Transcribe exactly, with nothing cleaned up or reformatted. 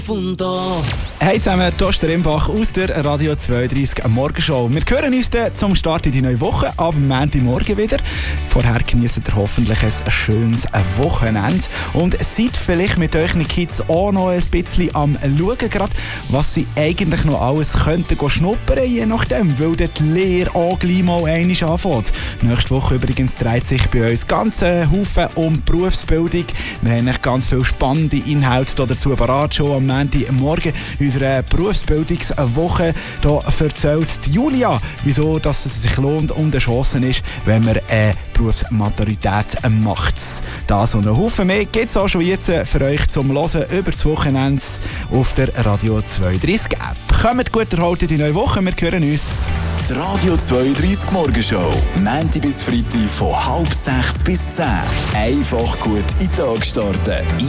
Fundo. Hey zusammen, Toster Rimbach aus der Radio zweiunddreißig Morgenshow. Wir hören uns dann zum Start in die neue Woche, ab Montagmorgen wieder. Vorher genießt ihr hoffentlich ein schönes Wochenende. Und seid vielleicht mit euren Kids auch noch ein bisschen am Schauen, grad, was sie eigentlich noch alles könnten schnuppern, je nachdem, weil dort die Lehre auch gleich mal einmal anfängt. Nächste Woche übrigens dreht sich bei uns ganz Haufen um Berufsbildung. Wir haben ganz viele spannende Inhalte dazu parat, schon am Montagmorgen. Unserer Berufsbildungswoche da erzählt Julia, wieso dass es sich lohnt und eine Chance ist, wenn man eine Berufsmaturität macht. Das und ein Haufen mehr gibt es auch schon jetzt für euch zum Hören über das Wochenende auf der Radio zweiunddreißig App. Kommt gut erholt in die neue Woche, wir hören uns. Die Radio zweiunddreißig Morgenshow, Montag bis Freitag von halb sechs bis zehn. Einfach gut in den Tag starten.